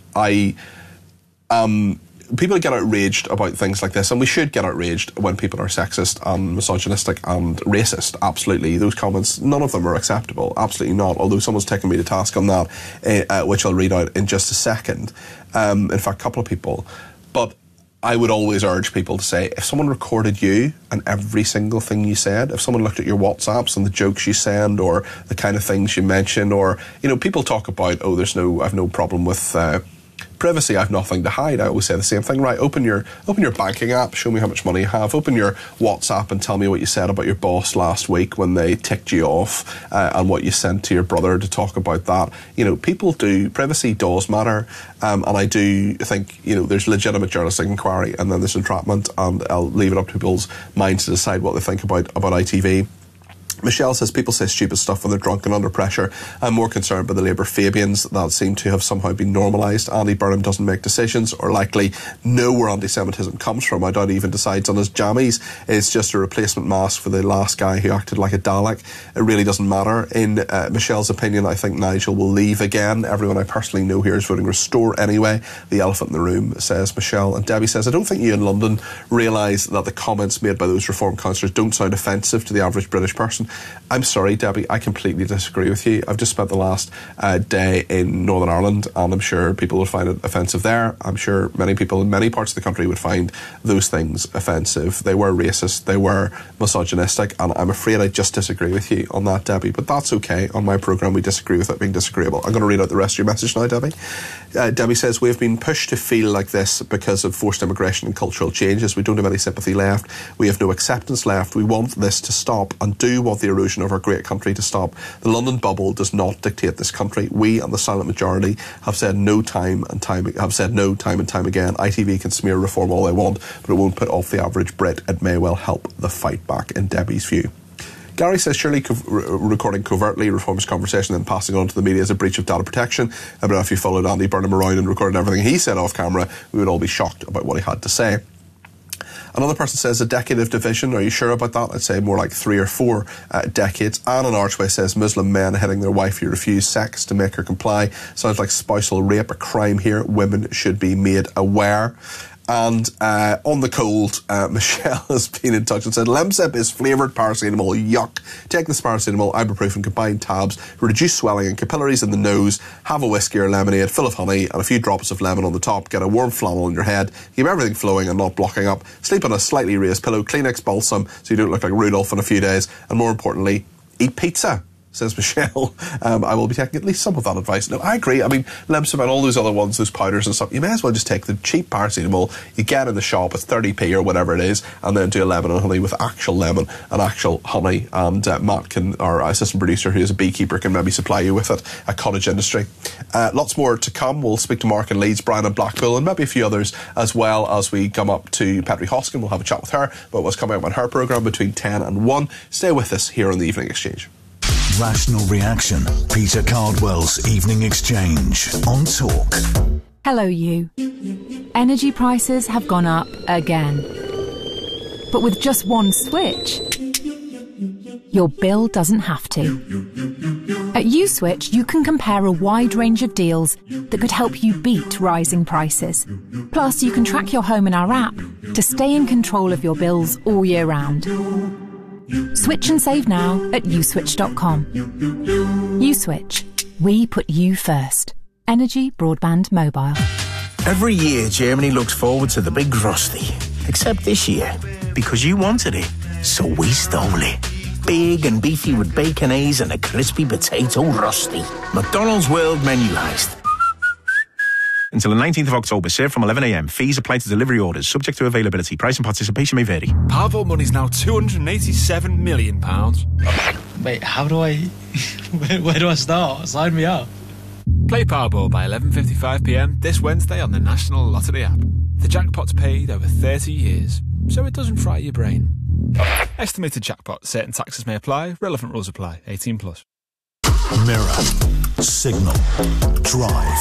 [SPEAKER 1] people get outraged about things like this, and we should get outraged when people are sexist and misogynistic and racist. Absolutely. Those comments, none of them are acceptable. Absolutely not. Although someone's taken me to task on that, which I'll read out in just a second. In fact, a couple of people. But I would always urge people to say, if someone recorded you and every single thing you said, if someone looked at your WhatsApps and the jokes you send or the kind of things you mention, or, people talk about, I've no problem with privacy, I've nothing to hide. I always say the same thing, right? Open your banking app, show me how much money you have. Open your WhatsApp and tell me what you said about your boss last week when they ticked you off, and what you sent to your brother to talk about that. People do, privacy does matter, and I do think, there's legitimate journalistic inquiry, and then there's entrapment, and I'll leave it up to people's minds to decide what they think about ITV. Michelle says people say stupid stuff when they're drunk and under pressure. I'm more concerned by the Labour Fabians that seem to have somehow been normalised. Andy Burnham doesn't make decisions or likely know where anti-Semitism comes from. I doubt he even decides on his jammies. It's just a replacement mask for the last guy who acted like a Dalek. It really doesn't matter. In Michelle's opinion, I think Nigel will leave again. Everyone I personally know here is voting Restore anyway. The elephant in the room, says Michelle. And Debbie says, I don't think you in London realise that the comments made by those Reform councillors don't sound offensive to the average British person. I'm sorry, Debbie, I completely disagree with you. I've just spent the last day in Northern Ireland, and I'm sure people will find it offensive there. I'm sure many people in many parts of the country would find those things offensive. They were racist, they were misogynistic, and I'm afraid I just disagree with you on that, Debbie. But that's okay. On my programme, we disagree without being disagreeable. I'm going to read out the rest of your message now, Debbie. Debbie says, we've been pushed to feel like this because of forced immigration and cultural changes. We don't have any sympathy left. We have no acceptance left. We want this to stop and do want the erosion of our great country to stop. The London bubble does not dictate this country. We and the silent majority have said no time and time again. ITV can smear Reform all they want, but it won't put off the average Brit. It may well help the fight back, in Debbie's view. Gary says, surely recording covertly Reform's conversation and passing on to the media is a breach of data protection. I don't know if you followed Andy Burnham around and recorded everything he said off camera, we would all be shocked about what he had to say. Another person says, a decade of division. Are you sure about that? I'd say more like 3 or 4 decades. Anne in Archway says, Muslim men hitting their wife who refused sex to make her comply. Sounds like spousal rape, a crime here. Women should be made aware. And on the cold, Michelle has been in touch and said, Lemsip is flavoured paracetamol. Yuck. Take this paracetamol, ibuprofen, combined tabs, reduce swelling and capillaries in the nose, have a whiskey or lemonade full of honey and a few drops of lemon on the top. Get a warm flannel on your head. Keep everything flowing and not blocking up. Sleep on a slightly raised pillow. Kleenex balsam so you don't look like Rudolph in a few days. And more importantly, eat pizza, says Michelle. I will be taking at least some of that advice. No, I agree. I mean, Lemsip and all those other ones, those powders and stuff, you may as well just take the cheap paracetamol you get in the shop at 30p or whatever it is, and then do a lemon and honey with actual lemon and actual honey. And Matt can, our assistant producer, who is a beekeeper, can maybe supply you with it at Cottage Industry. Lots more to come. We'll speak to Mark in Leeds, Brian in Blackpool, and maybe a few others as well as we come up to Petrie Hoskin. We'll have a chat with her about what's coming up on her programme between 10 and 1. Stay with us here on the Evening Exchange.
[SPEAKER 14] Rational Reaction. Peter Cardwell's Evening Exchange on Talk.
[SPEAKER 3] Hello, you. Energy prices have gone up again. But with just one switch, your bill doesn't have to. At USwitch, you can compare a wide range of deals that could help you beat rising prices. Plus, you can track your home in our app to stay in control of your bills all year round. Switch and save now at uswitch.com. USwitch. We put you first. Energy, broadband, mobile.
[SPEAKER 5] Every year, Germany looks forward to the big Frosty. Except this year, because you wanted it, so we stole it. Big and beefy with baconaise and a crispy potato rusty. McDonald's World Menu Heist.
[SPEAKER 8] Until the 19th of October, served from 11 a.m. Fees apply to delivery orders, subject to availability. Price and participation may vary.
[SPEAKER 24] Powerball money's now £287 million.
[SPEAKER 25] Wait, how do I... Where do I start? Sign me up.
[SPEAKER 24] Play Powerball by 11:55pm this Wednesday on the National Lottery app. The jackpot's paid over 30 years, so it doesn't fry your brain. Estimated jackpot. Certain taxes may apply. Relevant rules apply. 18+.
[SPEAKER 14] Mirror, Signal, Drive,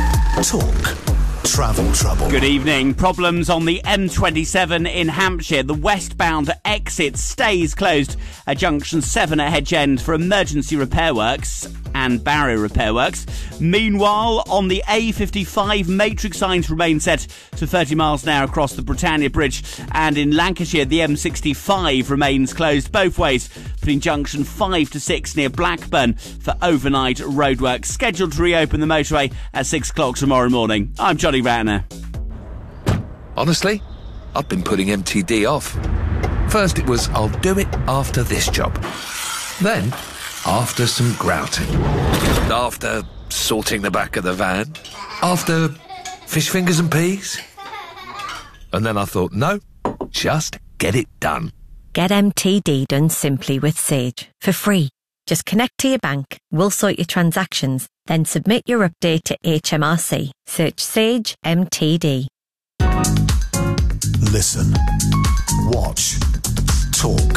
[SPEAKER 14] Talk, Travel Trouble.
[SPEAKER 20] Good evening. Problems on the M27 in Hampshire. The westbound exit stays closed at junction 7 at Hedge End for emergency repair works and barrier repair works. Meanwhile, on the A55, matrix signs remain set to 30 miles an hour across the Britannia Bridge, and in Lancashire the M65 remains closed both ways between junction 5 to 6 near Blackburn for overnight roadworks, scheduled to reopen the motorway at 6 o'clock tomorrow morning. I'm Johnny Ratner.
[SPEAKER 21] Honestly, I've been putting MTD off. First it was, I'll do it after this job. Then, after some grouting. After sorting the back of the van. After fish fingers and peas. And then I thought, no, just get it done.
[SPEAKER 22] Get MTD done simply with Sage for free. Just connect to your bank, we'll sort your transactions, then submit your update to HMRC. Search Sage MTD.
[SPEAKER 14] Listen, watch, Talk.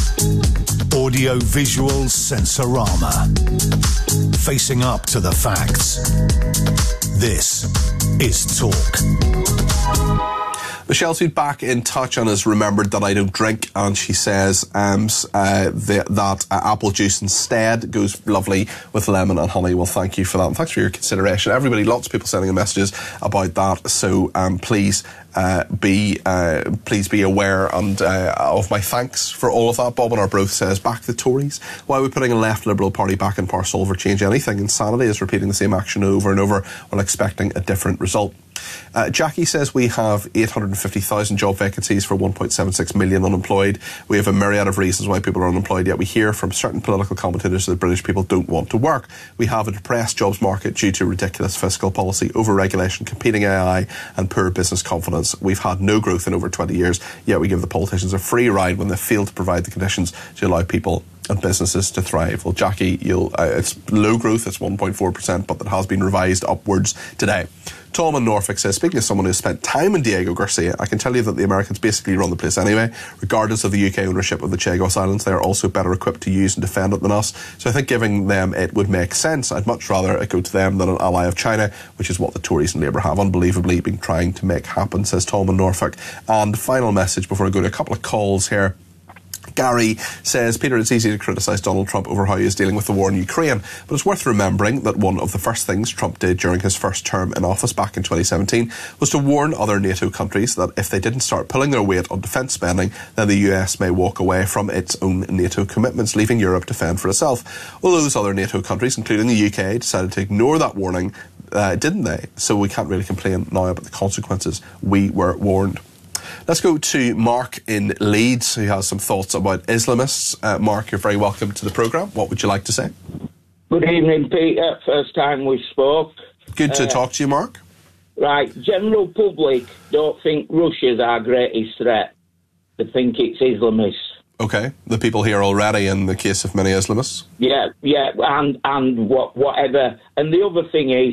[SPEAKER 14] Audio-visual sensorama. Facing up to the facts. This is Talk.
[SPEAKER 1] Michelle's been back in touch and has remembered that I don't drink, and she says that apple juice instead goes lovely with lemon and honey. Well, thank you for that, and thanks for your consideration. Everybody, lots of people sending in messages about that, so please be aware and of my thanks for all of that. Bob in Arbroath says, back the Tories. Why are we putting a left Liberal Party back in power solve or change anything? Insanity is repeating the same action over and over while expecting a different result. Jackie says we have 850,000 job vacancies for 1.76 million unemployed. We have a myriad of reasons why people are unemployed, yet we hear from certain political commentators that British people don't want to work. We have a depressed jobs market due to ridiculous fiscal policy, over-regulation, competing AI and poor business confidence. We've had no growth in over 20 years, yet we give the politicians a free ride when they fail to provide the conditions to allow people and businesses to thrive. Well, Jackie, it's low growth, it's 1.4%, but that has been revised upwards today. Tom in Norfolk says, speaking as someone who's spent time in Diego Garcia, I can tell you that the Americans basically run the place anyway. Regardless of the UK ownership of the Chagos Islands, they are also better equipped to use and defend it than us. So I think giving them it would make sense. I'd much rather it go to them than an ally of China, which is what the Tories and Labour have unbelievably been trying to make happen, says Tom in Norfolk. And final message before I go to a couple of calls here. Gary says, Peter, it's easy to criticise Donald Trump over how he is dealing with the war in Ukraine, but it's worth remembering that one of the first things Trump did during his first term in office back in 2017 was to warn other NATO countries that if they didn't start pulling their weight on defence spending, then the US may walk away from its own NATO commitments, leaving Europe to fend for itself. Well, those other NATO countries, including the UK, decided to ignore that warning, didn't they? So we can't really complain now about the consequences. We were warned. Let's go to Mark in Leeds, who has some thoughts about Islamists. Mark, you're very welcome to the programme. What would you like to say?
[SPEAKER 2] Good evening, Peter. First time we spoke.
[SPEAKER 1] Good to talk to you, Mark.
[SPEAKER 2] Right. General public don't think Russia's our greatest threat. They think it's Islamists.
[SPEAKER 1] Okay. The people here already in the case of many Islamists?
[SPEAKER 2] Yeah, and whatever. And the other thing is,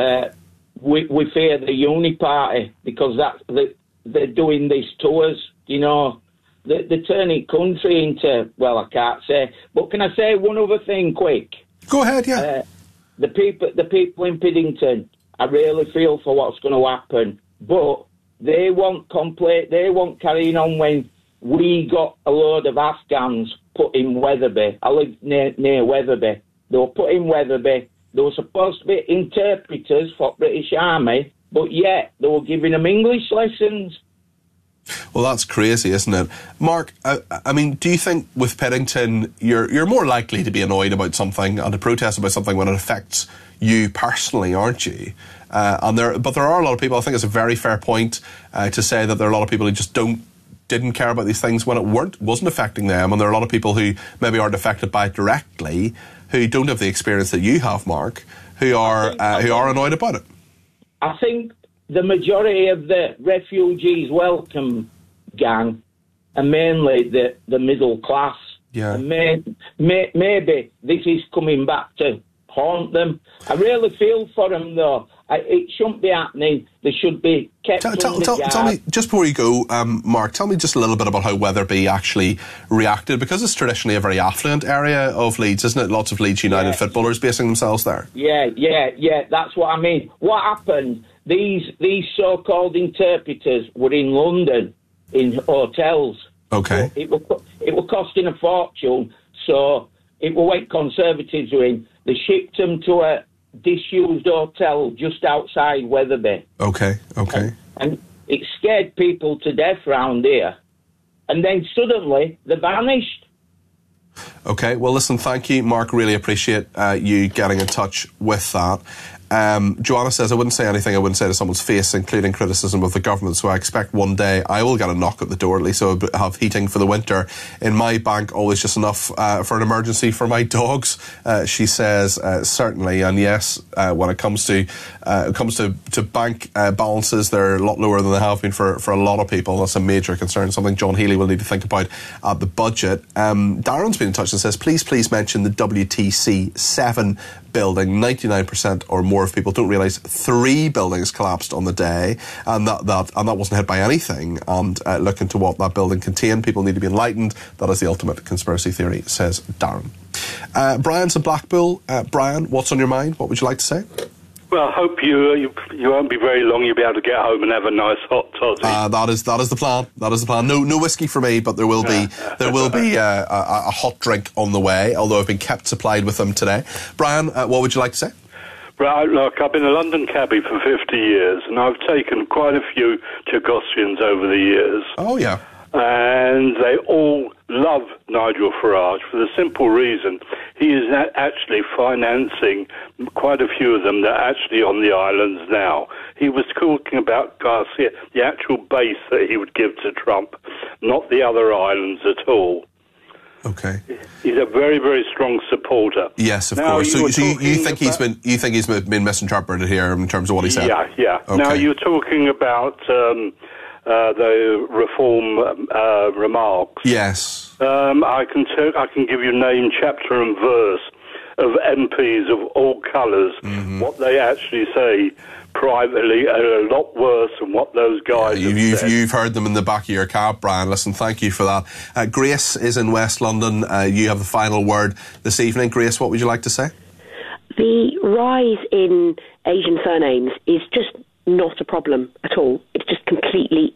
[SPEAKER 2] we fear the Uni Party because they're doing this to us, you know. They're turning country into, well, I can't say. But can I say one other thing quick?
[SPEAKER 1] Go ahead, yeah.
[SPEAKER 2] The people in Piddington, I really feel for what's going to happen. But they won't carrying on when we got a load of Afghans put in Wetherby. I live near Wetherby. They were put in Wetherby. They were supposed to be interpreters for British Army, but yet they were giving them English lessons.
[SPEAKER 1] Well, that's crazy, isn't it? Mark, I mean, do you think with Piddington you're more likely to be annoyed about something and to protest about something when it affects you personally, aren't you? But there are a lot of people, I think it's a very fair point to say that there are a lot of people who just didn't care about these things when it wasn't affecting them, and there are a lot of people who maybe aren't affected by it directly, who don't have the experience that you have, Mark, who are annoyed about it.
[SPEAKER 2] I think the majority of the refugees welcome gang are mainly the middle class.
[SPEAKER 1] Yeah.
[SPEAKER 2] And maybe this is coming back to haunt them. I really feel for them, though. It shouldn't be happening. They should be kept
[SPEAKER 1] Tell me, just before you go, Mark, tell me just a little bit about how Wetherby actually reacted, because it's traditionally a very affluent area of Leeds, isn't it? Lots of Leeds United footballers basing themselves there.
[SPEAKER 2] Yeah, that's what I mean. What happened, these so-called interpreters were in London, in hotels.
[SPEAKER 1] Okay.
[SPEAKER 2] It were costing a fortune, so it were when Conservatives were in. They shipped them to a disused hotel just outside Wetherby.
[SPEAKER 1] Okay.
[SPEAKER 2] And it scared people to death round here. And then suddenly they vanished.
[SPEAKER 1] Okay, well listen, thank you, Mark. Really appreciate you getting in touch with that. Joanna says, I wouldn't say anything I wouldn't say to someone's face, including criticism of the government, so I expect one day I will get a knock at the door, at least so I'll have heating for the winter. In my bank, always just enough for an emergency for my dogs, she says, certainly. And yes, when it comes to bank balances, they're a lot lower than they have been for a lot of people. That's a major concern, something John Healy will need to think about at the budget. Darren's been in touch and says, please mention the WTC 7 building. 99% or more of people don't realise 3 buildings collapsed on the day, and that wasn't hit by anything. And look into what that building contained. People need to be enlightened. That is the ultimate conspiracy theory, says Darren. Brian's in Blackpool. Brian, what's on your mind? What would you like to say?
[SPEAKER 4] Well, I hope you won't be very long. You'll be able to get home and have a nice hot toddy.
[SPEAKER 1] That is the plan. That is the plan. No whiskey for me, but there will be a hot drink on the way. Although I've been kept supplied with them today. Brian, what would you like to say?
[SPEAKER 4] Right, look, I've been a London cabbie for 50 years, and I've taken quite a few Chagosians over the years.
[SPEAKER 1] Oh yeah.
[SPEAKER 4] And they all love Nigel Farage for the simple reason he is actually financing quite a few of them that are actually on the islands now. He was talking about Garcia, the actual base that he would give to Trump, not the other islands at all.
[SPEAKER 1] Okay.
[SPEAKER 4] He's a very, very strong supporter.
[SPEAKER 1] Yes, of course. So you think he's been misinterpreted here in terms of what he said?
[SPEAKER 4] Yeah.
[SPEAKER 1] Okay.
[SPEAKER 4] Now you're talking about the reform remarks.
[SPEAKER 1] Yes.
[SPEAKER 4] I can give you name, chapter and verse of MPs of all colours, what they actually say privately are a lot worse than what those guys have said.
[SPEAKER 1] You've heard them in the back of your cab, Brian. Listen, thank you for that. Grace is in West London. You have the final word this evening. Grace, what would you like to say?
[SPEAKER 9] The rise in Asian surnames is just not a problem at all. It's just completely